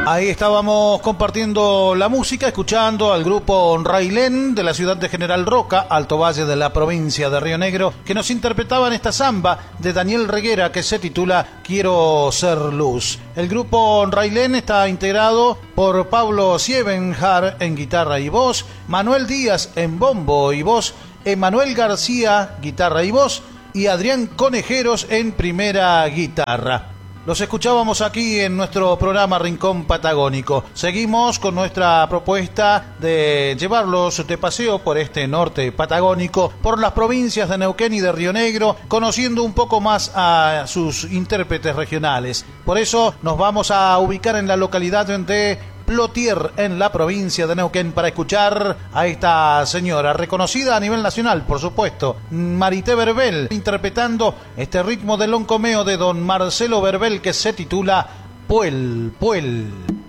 Ahí estábamos compartiendo la música, escuchando al grupo Railén de la ciudad de General Roca, Alto Valle de la provincia de Río Negro, que nos interpretaban esta samba de Daniel Reguera que se titula Quiero ser luz. El grupo Railén está integrado por Pablo Siebenjar en guitarra y voz, Manuel Díaz en bombo y voz, Emanuel García, guitarra y voz, y Adrián Conejeros en primera guitarra. Los escuchábamos aquí en nuestro programa Rincón Patagónico. Seguimos con nuestra propuesta de llevarlos de paseo por este norte patagónico, por las provincias de Neuquén y de Río Negro, conociendo un poco más a sus intérpretes regionales. Por eso nos vamos a ubicar en la localidad de Plotier, en la provincia de Neuquén, para escuchar a esta señora, reconocida a nivel nacional, por supuesto, Marité Verbel, interpretando este ritmo del loncomeo de don Marcelo Verbel que se titula Puel, Puel.